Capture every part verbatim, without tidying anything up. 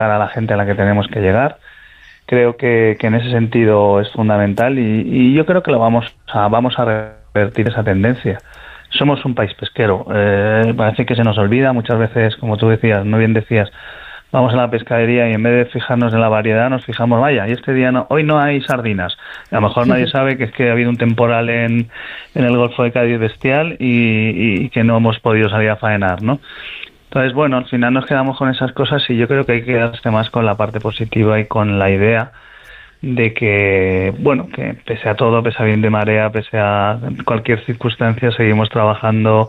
a la gente a la que tenemos que llegar. Creo que, que en ese sentido es fundamental y, y yo creo que lo vamos a, vamos a revertir esa tendencia. Somos un país pesquero, eh, parece que se nos olvida muchas veces, como tú decías, muy bien decías, vamos a la pescadería y en vez de fijarnos en la variedad nos fijamos, vaya, y este día no, hoy no hay sardinas. A lo mejor nadie sabe que es que ha habido un temporal en, en el Golfo de Cádiz bestial y, y que no hemos podido salir a faenar, ¿no? Entonces, bueno, al final nos quedamos con esas cosas y yo creo que hay que quedarse más con la parte positiva y con la idea de que, bueno, que pese a todo, pese a viento y marea, pese a cualquier circunstancia, seguimos trabajando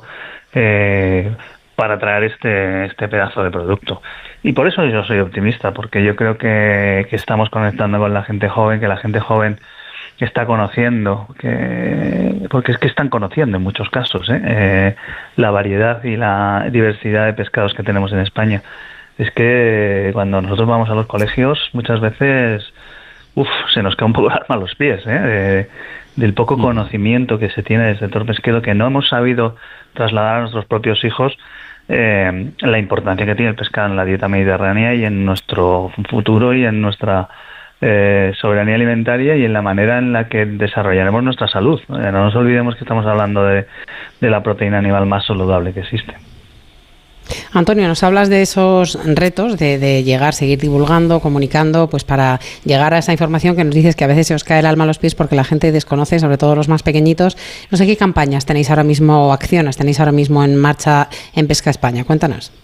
eh, para traer este, este pedazo de producto. Y por eso yo soy optimista, porque yo creo que, que estamos conectando con la gente joven, que la gente joven está conociendo, que porque es que están conociendo en muchos casos ¿eh? Eh, la variedad y la diversidad de pescados que tenemos en España. Es que cuando nosotros vamos a los colegios muchas veces uf, se nos cae un poco el alma a los pies ¿eh? De, del poco conocimiento que se tiene del sector pesquero, que no hemos sabido trasladar a nuestros propios hijos eh, la importancia que tiene el pescado en la dieta mediterránea y en nuestro futuro y en nuestra Eh, soberanía alimentaria y en la manera en la que desarrollaremos nuestra salud. Eh, no nos olvidemos que estamos hablando de, de la proteína animal más saludable que existe. Antonio, nos hablas de esos retos de, de llegar, seguir divulgando, comunicando, pues para llegar a esa información que nos dices que a veces se os cae el alma a los pies porque la gente desconoce, sobre todo los más pequeñitos. No sé qué campañas tenéis ahora mismo o acciones tenéis ahora mismo en marcha en Pesca España. Cuéntanos.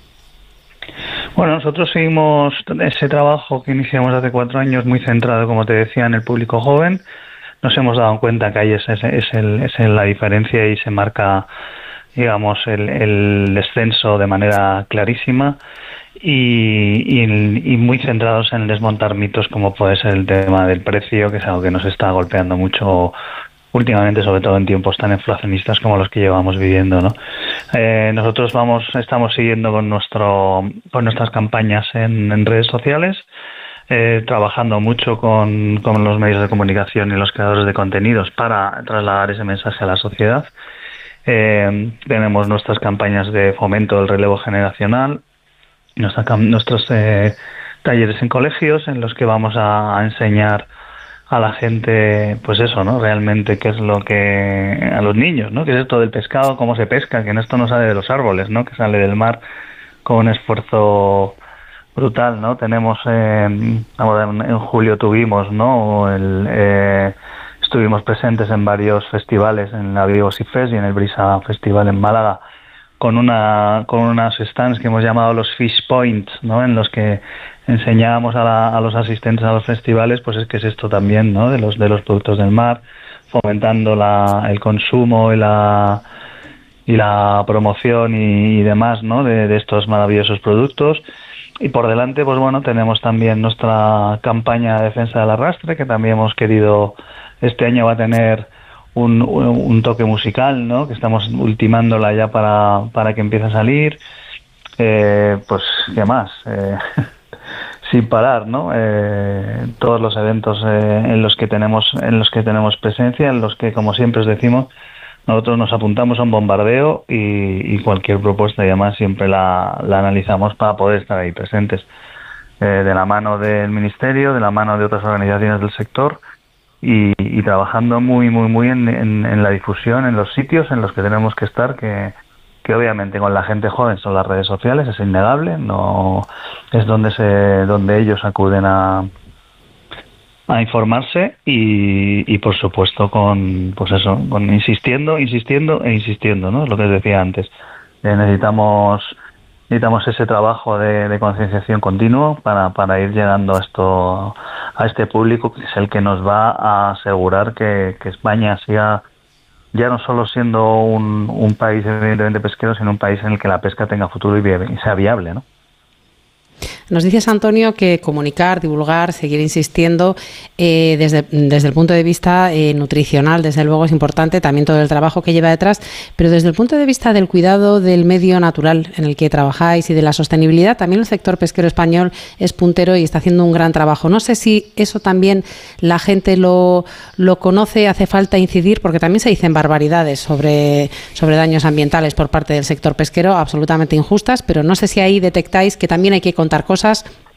Bueno, nosotros seguimos ese trabajo que iniciamos hace cuatro años muy centrado, como te decía, en el público joven. Nos hemos dado cuenta que ahí es, es, es, el, es la diferencia y se marca, digamos, el, el descenso de manera clarísima y, y, y muy centrados en desmontar mitos como puede ser el tema del precio, que es algo que nos está golpeando mucho últimamente, sobre todo en tiempos tan inflacionistas como los que llevamos viviendo, ¿no? Eh, nosotros vamos, estamos siguiendo con nuestro, con nuestras campañas en, en redes sociales, eh, trabajando mucho con, con los medios de comunicación y los creadores de contenidos para trasladar ese mensaje a la sociedad. Eh, tenemos nuestras campañas de fomento del relevo generacional, nuestra, nuestros eh, talleres en colegios en los que vamos a, a enseñar a la gente, pues eso, ¿no? Realmente qué es lo que... a los niños, ¿no? Qué es esto del pescado, cómo se pesca, que en esto no sale de los árboles, ¿no? Que sale del mar con un esfuerzo brutal, ¿no? Tenemos, eh, en julio tuvimos, ¿no? El, eh, estuvimos presentes en varios festivales, en la Biosifest y en el Brisa Festival en Málaga, con una con unas stands que hemos llamado los Fish Points, ¿no? En los que enseñábamos a, la, a los asistentes a los festivales, pues es que es esto también, ¿no? De los de los productos del mar, fomentando la, el consumo y la y la promoción y, y demás, ¿no? De, de estos maravillosos productos. Y por delante, pues bueno, tenemos también nuestra campaña de defensa del arrastre, que también hemos querido, este año va a tener un, un, un toque musical, ¿no? Que estamos ultimándola ya para, para que empiece a salir. Eh, pues, ¿qué más? Eh, sin parar, ¿no? Eh, todos los eventos eh, en los que tenemos en los que tenemos presencia, en los que, como siempre os decimos, nosotros nos apuntamos a un bombardeo y, y cualquier propuesta y además siempre la, la analizamos para poder estar ahí presentes, eh, de la mano del Ministerio, de la mano de otras organizaciones del sector y, y trabajando muy, muy, muy en, en, en la difusión, en los sitios en los que tenemos que estar, que que obviamente con la gente joven son las redes sociales, es innegable, no es donde se donde ellos acuden a a informarse y, y por supuesto con pues eso, con insistiendo, insistiendo e insistiendo, ¿no? Es lo que decía antes. Eh, necesitamos necesitamos ese trabajo de, de concienciación continuo para para ir llegando a esto a este público, que es el que nos va a asegurar que, que España siga ya no solo siendo un, un país evidentemente pesquero, sino un país en el que la pesca tenga futuro y, y sea viable, ¿no? Nos dices, Antonio, que comunicar, divulgar, seguir insistiendo eh, desde, desde el punto de vista eh, nutricional, desde luego es importante, también todo el trabajo que lleva detrás, pero desde el punto de vista del cuidado del medio natural en el que trabajáis y de la sostenibilidad, también el sector pesquero español es puntero y está haciendo un gran trabajo. No sé si eso también la gente lo, lo conoce, hace falta incidir, porque también se dicen barbaridades sobre, sobre daños ambientales por parte del sector pesquero, absolutamente injustas, pero no sé si ahí detectáis que también hay que contar cosas